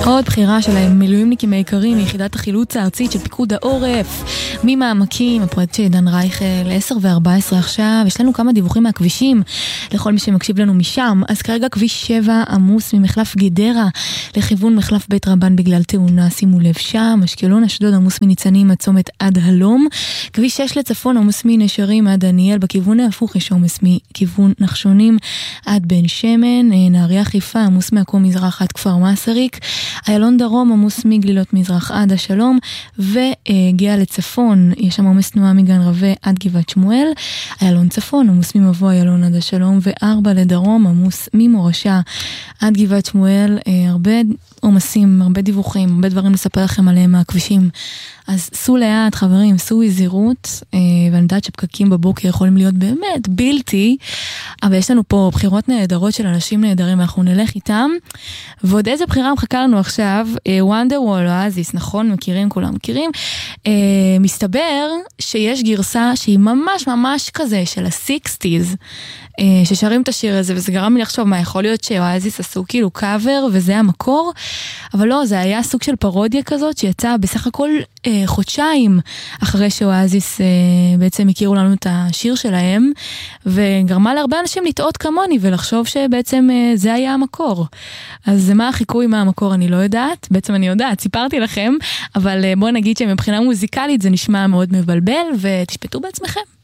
עוד בחירה של המילואימניקים העיקרים מיחידת החילוץ הארצית של פיקוד העורף ממעמקים, הפרויקט של עידן רייכל, 10:14 עכשיו. יש לנו כמה דיווחים מהכבישים לכל מי שמקשיב לנו משם. אז כרגע כביש 7 עמוס ממחלף גדרה לכיוון מחלף בית רבן בגלל תאונה, שימו לב שם. אשקלון אשדוד עמוס מניצנים עד צומת עד הלום. כביש 6 לצפון עמוס מנשרים עד דניאל, בכיוון ההפוך יש עומס מכיוון נחשונים עד בן שמן. נהריה חיפה עמוס מעכו מזרח עד כפר מסריק. איילון דרום עמוס מגלילות מזרח עד השלום, והגיע לצפון יש שם עומס תנועה מגן רווה עד גבעת שמואל. איילון צפון עמוס ממבוא איילון עד השלום, ו4 לדרום עמוס ממורשה עד גבעת שמואל. הרבה עומסים, הרבה דיווחים, הרבה דברים לספר לכם עליהם מהכבישים. אז סעו לאט חברים, סעו זהירות, ואני יודעת שפקקים בבוקר יכולים להיות באמת בלתי, אבל יש לנו פה בחירות נהדרות של אנשים נהדרים, אנחנו נלך איתם. ועוד איזה בחירה מחכה לנו עכשיו? וונדרוול, אואזיס, נכון? מכירים, כולם מכירים. מסתבר שיש גרסה שהיא ממש ממש כזה של ה-60s, ששרים את השיר הזה, וזה גרם לי לחשוב מה יכול להיות שאואזיס עשו כאילו קאבר וזה המקור, אבל לא, זה היה סוג של פרודיה כזאת שיצאה בסך הכל חודשיים אחרי שאואזיס בעצם הכירו לנו את השיר שלהם, וגרמה להרבה אנשים לטעות כמוני ולחשוב שבעצם זה היה המקור. אז מה החיקוי מה המקור אני לא יודעת, בעצם אני יודעת, סיפרתי לכם, אבל בואו נגיד שמבחינה מוזיקלית זה נשמע מאוד מבלבל, ותשפטו בעצמכם.